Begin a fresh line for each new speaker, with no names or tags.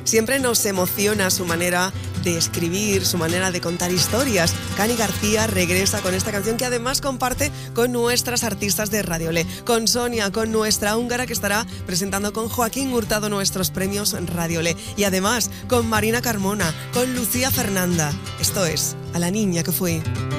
Siempre nos emociona su manera de escribir, su manera de contar historias. Cani García regresa con esta canción que además comparte con nuestras artistas de Radiolé, con Sonia, con nuestra húngara que estará presentando con Joaquín Hurtado nuestros premios Radiolé y además con Marina Carmona, con Lucía Fernanda. Esto es A la niña que fui.